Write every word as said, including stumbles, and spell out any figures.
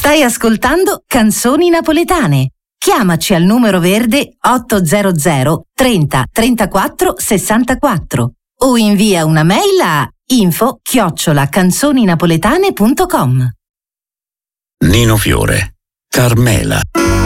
Stai ascoltando Canzoni Napoletane. Chiamaci al numero verde ottocento trenta trentaquattro sessantaquattro o invia una mail a info chiocciola canzoninapoletane punto com. Nino Fiore, Carmela.